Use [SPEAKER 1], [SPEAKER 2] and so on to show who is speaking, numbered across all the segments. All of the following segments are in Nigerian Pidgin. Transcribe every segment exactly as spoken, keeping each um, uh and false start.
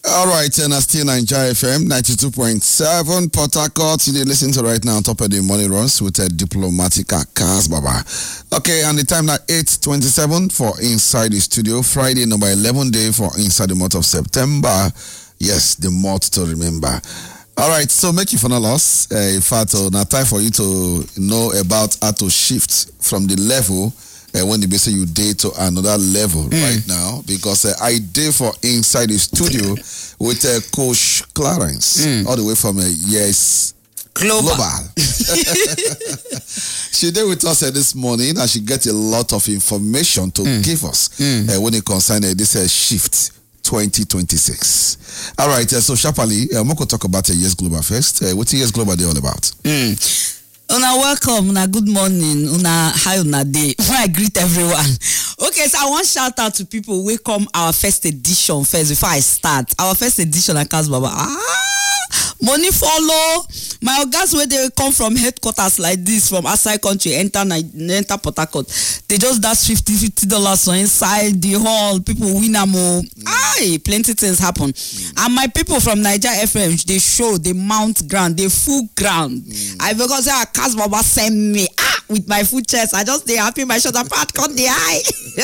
[SPEAKER 1] All right, and I still Nigeria F M ninety-two point seven Port Harcourt. You listen to right now on top of the money runs with a Diplomatica Cars Baba. Okay, and the time now eight twenty-seven for Inside the Studio. Friday number eleven day for Inside the month of September. Yes, the month to remember. All right, so make you for no loss. Uh, in fact, uh, now time for you to know about how to shift from the level uh, when they say you date to another level mm. right now, because uh, I did for Inside the Studio with uh, Coach Clarence, mm. all the way from uh, Yes
[SPEAKER 2] Global.
[SPEAKER 1] Global. She did with us uh, this morning, and she get a lot of information to mm. give us mm. uh, when it concerns uh, this uh, shift twenty twenty-six. All right, uh, so sharply, uh, I'm going to talk about uh, Yes Global first. Uh, what's Yes Global they all about?
[SPEAKER 2] Mm. Una welcome, una good morning, una hi, una day. I greet everyone. Okay, so I want to shout out to people who come our first edition first before I start. Our first edition at Cars Baba. Ah, money follow. My guys where they come from headquarters like this, from outside country, enter enter Port Harcourt. They just dash fifty fifty dollars so inside the hall. People win them all. Mm. Aye, plenty things happen. Mm. And my people from Nigeria F M, they show, they mount ground, they full ground. Mm. I because I Cars Baba send me ah with my full chest. I just they happy my shoulder part cut the eye.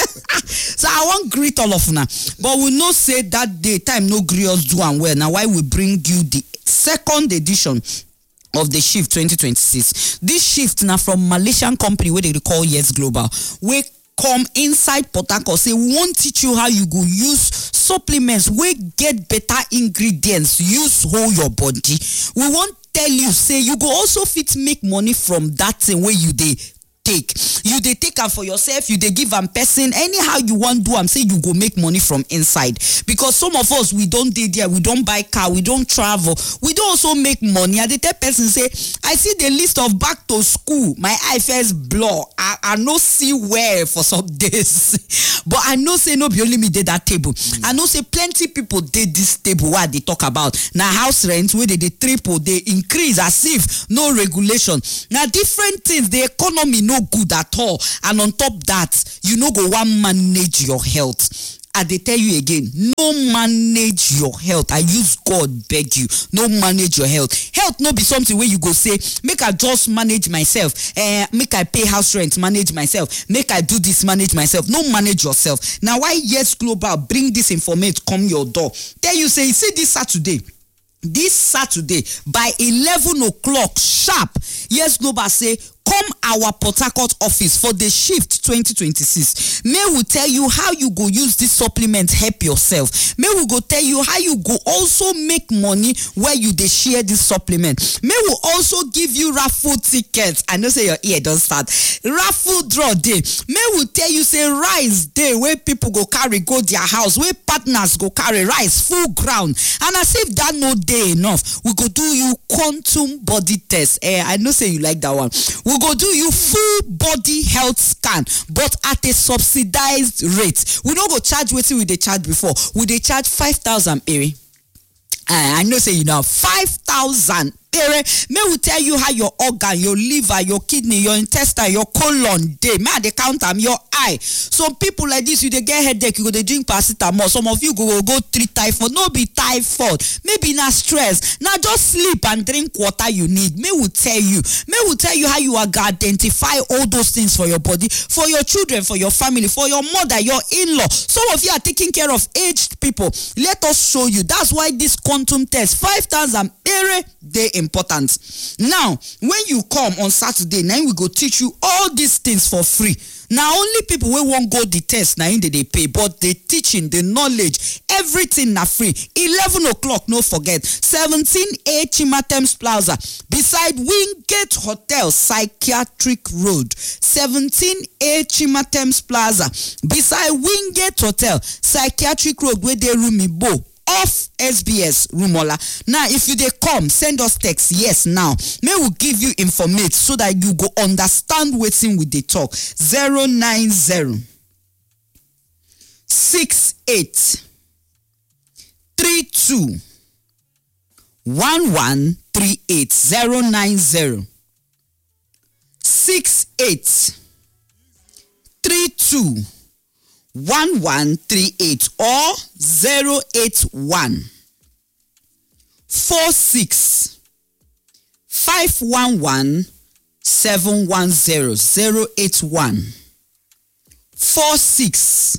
[SPEAKER 2] So I won't greet all of now. But we know say that day time no agree us do and well. Now why we bring you the second edition of the shift twenty twenty-six. This shift now from Malaysian company where they call Yes Global. We come inside Port Harcourt, say we won't teach you how you go use supplements. We get better ingredients. Use whole your body. We won't tell you say you go also fit make money from that thing where you dey take. You they take am for yourself, you they give am person, anyhow you want do am, say you go make money from inside. Because some of us, we don't dey there, we don't buy car, we don't travel, we don't also make money. And the tell person say, I see the list of back to school, my eye first blur, I, I no see where for some days. But I know say no be only me did that table. Mm. I know say plenty people did this table what they talk about. Now house rent, where they, they triple, they increase as if no regulation. Now different things, the economy no good at all, and on top that you no go one manage your health. I they tell you again, no manage your health. I use God beg you, no manage your health. Health no be something where you go say, make I just manage myself, uh, make I pay house rent, manage myself, make I do this, manage myself. No manage yourself. Now why Yes Global bring this information come your door? Tell you say, see this Saturday. This Saturday by eleven o'clock sharp, Yes Global say, come our Port Harcourt office for the shift twenty twenty-six. May we tell you how you go use this supplement, help yourself. May we go tell you how you go also make money where you they share this supplement. May we also give you raffle tickets. I know say your ear don't start. Raffle draw day. May we tell you say rice day where people go carry go their house, where partners go carry rice full ground. And as if that no day enough, we go do you quantum body test. Eh, I know say you like that one. We go do you full body health scan, but at a subsidized rate. We don't go charge what we they charge before. We they charge five thousand eri. I, I know say you know five thousand. May we tell you how your organ, your liver, your kidney, your intestine, your colon day. May they count them, your eye. Some people like this, you they get headache, you go they drink paracetamol. Some of you go go treat typhoid. No be typhoid. Maybe not stress. Now just sleep and drink water you need. May we tell you. May we tell you how you are gonna identify all those things for your body, for your children, for your family, for your mother, your in-law. Some of you are taking care of aged people. Let us show you. That's why this quantum test, five thousand ere day important. Now, when you come on Saturday, now we go teach you all these things for free. Now, only people who won't go the test, now they pay, but the teaching, the knowledge, everything na free. eleven o'clock, no forget. seventeen A Chimatems Plaza, beside Wingate Hotel, Psychiatric Road. seventeen A Chimatems Plaza, beside Wingate Hotel, Psychiatric Road, where they room me bo. Off S B S Rumola. Now, if you they come, send us text. Yes, now. May we give you information so that you go understand what's in with the talk. zero nine zero six eight three two one one three eight. zero nine zero six eight three two one one three eight or zero eight one four six five one one seven one zero zero eight one four six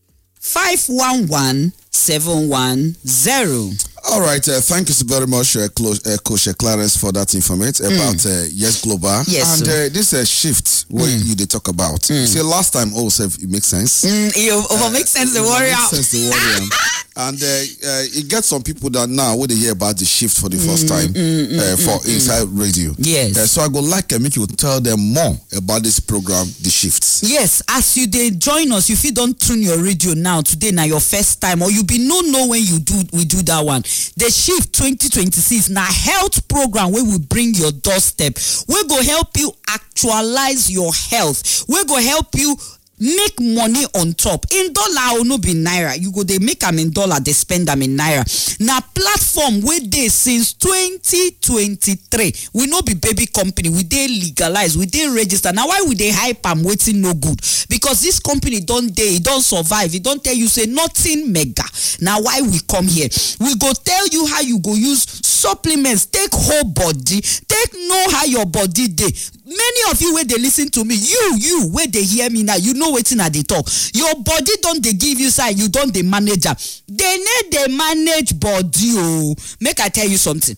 [SPEAKER 2] five one one seven one zero.
[SPEAKER 1] All right, uh, thank you so very much, uh, Clo- uh, Coach Clarence, for that information about uh, Yes Global.
[SPEAKER 2] Yes,
[SPEAKER 1] and uh, this uh, shift what
[SPEAKER 2] Mm.
[SPEAKER 1] you they talk about.
[SPEAKER 2] Mm.
[SPEAKER 1] You see, last time also it makes sense.
[SPEAKER 2] Mm, it uh, makes sense the
[SPEAKER 1] It
[SPEAKER 2] warrior.
[SPEAKER 1] makes sense the warrior. And uh, uh, it gets some people that now when they hear about the shift for the first time
[SPEAKER 2] mm,
[SPEAKER 1] uh, for
[SPEAKER 2] mm,
[SPEAKER 1] Inside Radio.
[SPEAKER 2] Yes.
[SPEAKER 1] Uh, so I go like uh, make you tell them more about this program, the shifts.
[SPEAKER 2] Yes, as you dey join us, if you don't tune your radio now, today na your first time, or you be no know when you do we do that one. The shift twenty twenty-six na health program where we bring your doorstep. We go help you actualize your health. We go help you make money on top in dollar or no be naira. You go they make them in dollar, they spend them in naira. Now platform where they since twenty twenty-three, we no be baby company, we they legalize, we they register. Now why would they hype am waiting no good? Because this company don't they don't survive. It don't tell you say nothing mega. Now why we come here? We go tell you how you go use supplements, take whole body, take know how your body dey. Many of you where they listen to me, you you where they hear me now, you know waiting at the talk. Your body don't they give you side, you don't they manage am. They need they manage body. Oh, make I tell you something.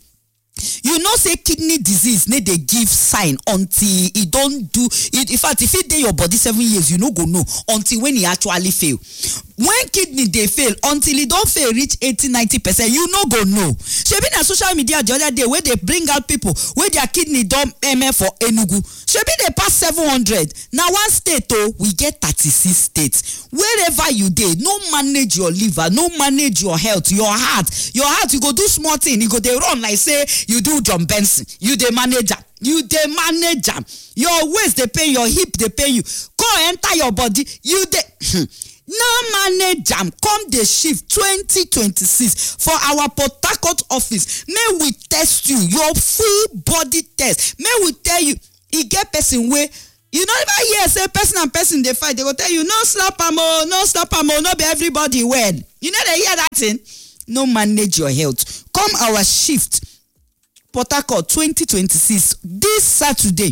[SPEAKER 2] You know say kidney disease need they give sign until it don't do it. In fact, if it dey your body seven years, you no go know until when it actually fail. When kidney they fail until it don't fail reach eighty ninety percent, you no go know. Shebi na social media the other day where they bring out people where their kidney don't M F for Enugu. Shebi they pass seven hundred. Now one state oh, we get thirty-six states. Wherever you dey, no manage your liver, no manage your health, your heart. Your heart, you go do small thing, you go they run like say you do John Benson. You the manager. You the manager. Your waist they pay, your hip they pay you. Go enter your body. You the no manage am. Come the shift twenty twenty-six for our Port Harcourt office. May we test you, your full body test. May we tell you, e get person way. You know if I hear say person and person they fight, they go tell you no slap am oh, no slap am oh, no be everybody well. You know they hear that thing. No manage your health. Come our shift Port Harcourt twenty twenty-six this Saturday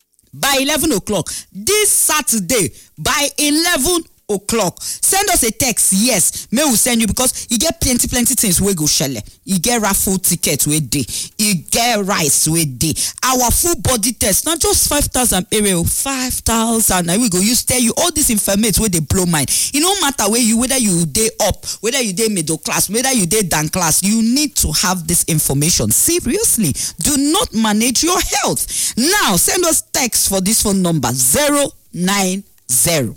[SPEAKER 2] by eleven o'clock. This Saturday by eleven o'clock. Send us a text. Yes, may we send you because you get plenty, plenty things we go share. You get raffle tickets with day. You get rice with day. Our full body test, not just five thousand area, five thousand. And we go use tell you all this information where they blow mind. It no matter where you, whether you day up, whether you day middle class, whether you day down class, you need to have this information. Seriously, do not manage your health. Now, send us text for this phone number zero nine zero.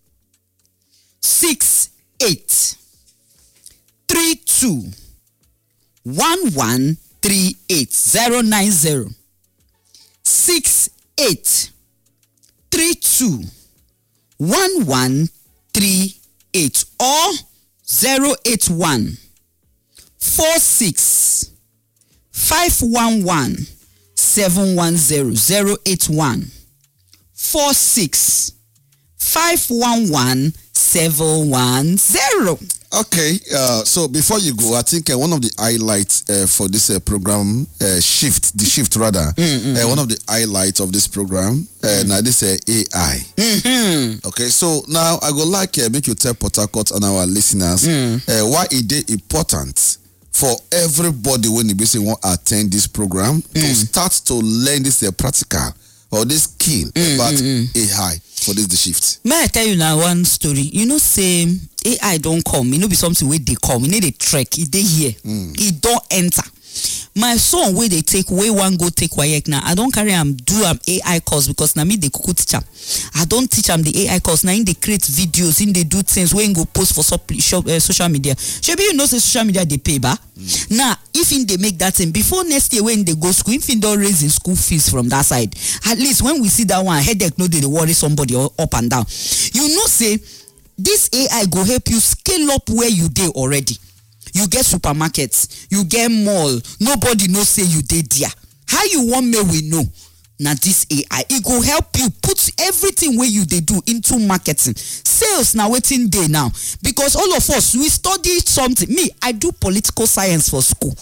[SPEAKER 2] Six eight three two one one three eight zero nine zero six eight three two one one three eight or zero eight one four six five one one seven one zero zero eight one four six five one one seven one zero.
[SPEAKER 1] Okay, uh, so before you go, I think uh, one of the highlights uh, for this uh, program, uh, shift, the shift rather,
[SPEAKER 2] Mm-hmm.
[SPEAKER 1] uh, one of the highlights of this program, uh, mm-hmm. now this uh, A I.
[SPEAKER 2] Mm-hmm.
[SPEAKER 1] Okay, so now I would like uh, make you tell Port Harcourt and our listeners mm. uh, why it is important for everybody when they basically want to attend this program mm. to start to learn this uh, practical or this skill mm, about mm, mm. A I. For this the shift.
[SPEAKER 2] May I tell you now one story? You know, say A I don't come. You know, be something where they come. You need a trek. It they here. Mm. It don't enter. My son where they take way one go take quiet now. I don't carry am do am A I course because now me they could teach am. I don't teach am the A I course. Now in they create videos, in they do things where go post for shop, uh, social media. Maybe you know say social media they pay ba. Mm. Now if in they make that thing before next year when they go school, if in don't raise in school fees from that side, at least when we see that one headache, no they worry somebody up and down. You know say this A I go help you scale up where you dey already. You get supermarkets, you get mall, nobody knows say you did there. How you want me we know? Now this A I, it go help you put everything where you they do into marketing. Sales now waiting day now. Because all of us, we study something. Me, I do political science for school.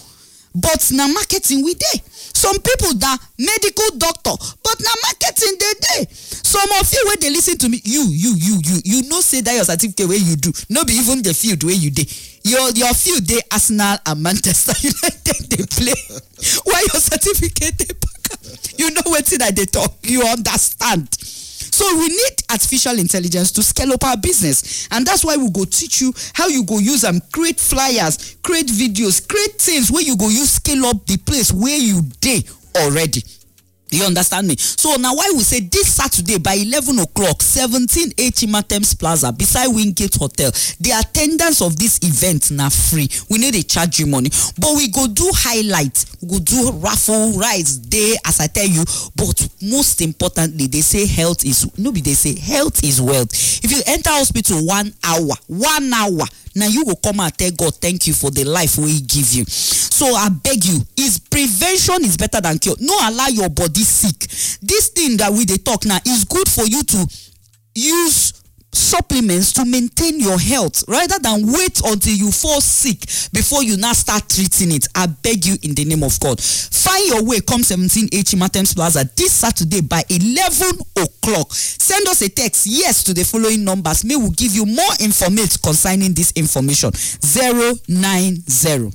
[SPEAKER 2] but na marketing we dey. Some people that medical doctor, but na marketing they dey. Some of you wey dey listen to me, you, you, you, you, you know say that your certificate where you do, no be even the field where you dey. Your your field dey Arsenal and Manchester United they play. Why your certificate dey back up? You know wetin I dey talk. You understand. So we need artificial intelligence to scale up our business, and that's why we go teach you how you go use them, create flyers, create videos, create things where you go use scale up the place where you dey already. You understand me? So now why we say this Saturday by eleven o'clock, seventeen A Chima Thames Plaza beside Wingate Hotel, the attendance of this event na free. We need a charge you money, but we go do highlights, we go do raffle rides day as I tell you. But most importantly, they say health is no be they say health is wealth. If you enter hospital one hour, one hour. Now you will come and tell God thank you for the life we give you. So I beg you, is prevention is better than cure. No allow your body sick. This thing that we they talk now is good for you to use supplements to maintain your health rather than wait until you fall sick before you now start treating it. I beg you in the name of God. Find your way, come seventeen A Chima Thames Plaza this Saturday by eleven o'clock. Send us a text yes to the following numbers. May we give you more information concerning this information. zero nine zero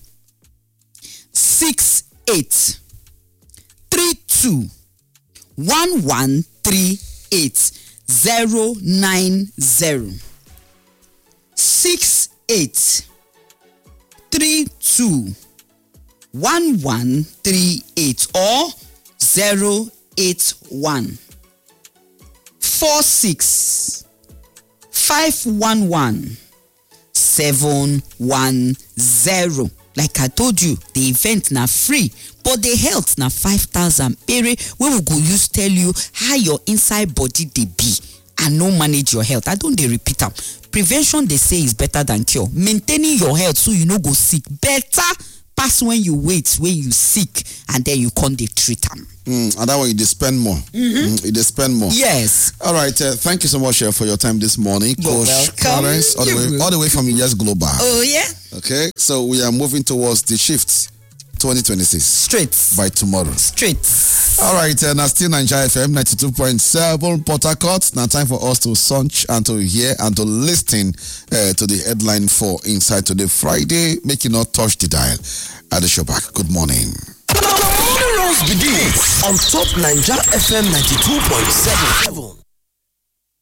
[SPEAKER 2] six eight three two one one three eight. Zero nine zero six eight three two one one three eight or zero eight one four six five one one seven one zero. Like I told you, the event na free, but the health na five thousand. Pere, we will go use tell you how your inside body they be and no manage your health. I don't they repeat them. Prevention they say is better than cure. Maintaining your health so you no go sick better pass when you wait when you sick and then you can't they treat them.
[SPEAKER 1] Mm, and that way you spend more. Mm-hmm. Mm, you spend more.
[SPEAKER 2] Yes.
[SPEAKER 1] All right. Uh, thank you so much uh, for your time this morning,
[SPEAKER 2] You're
[SPEAKER 1] Coach
[SPEAKER 2] welcome.
[SPEAKER 1] Clarence, all the way, all the way from Yes Global.
[SPEAKER 2] Oh yeah.
[SPEAKER 1] Okay. So we are moving towards the shift twenty twenty-six.
[SPEAKER 2] Straight.
[SPEAKER 1] By tomorrow.
[SPEAKER 2] Straight.
[SPEAKER 1] All right. Uh, now still Nigeria F M ninety-two point seven Port Harcourt. Now time for us to search and to hear and to listen uh, to the headline for Inside Today Friday. Make you not touch the dial. At the show back. Good morning.
[SPEAKER 3] Begins on top Nigeria F M ninety-two point seven.